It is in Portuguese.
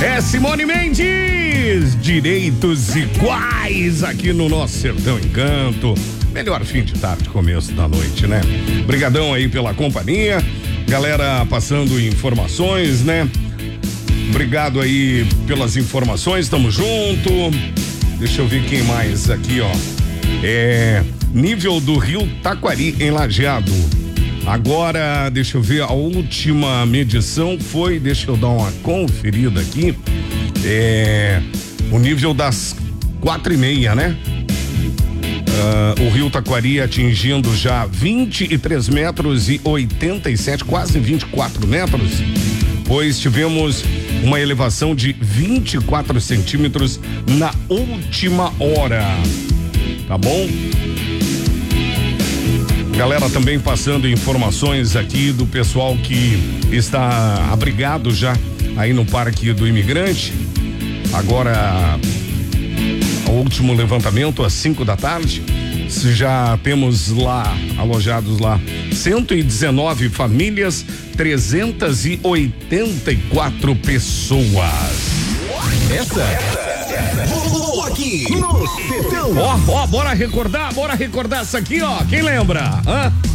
É Simone Mendes, direitos iguais aqui no nosso Sertão Encanto. Melhor fim de tarde, começo da noite, né? Brigadão aí pela companhia, galera passando informações, né? Obrigado aí pelas informações, tamo junto. Deixa eu ver quem mais aqui, ó. Nível do Rio Taquari em Lajeado. Agora, deixa eu ver, a última medição foi, deixa eu dar uma conferida aqui, o nível das 4:30, né? O Rio Taquari atingindo já 23 metros e 87, quase 24 metros, pois tivemos uma elevação de 24 centímetros na última hora, tá bom? Galera também passando informações aqui do pessoal que está abrigado já aí no Parque do Imigrante. Agora, o último levantamento às 5 da tarde. Já temos lá, alojados lá, 119 famílias, 384 pessoas. Essa rolou aqui no Sertão. Bora recordar isso aqui, ó. Quem lembra?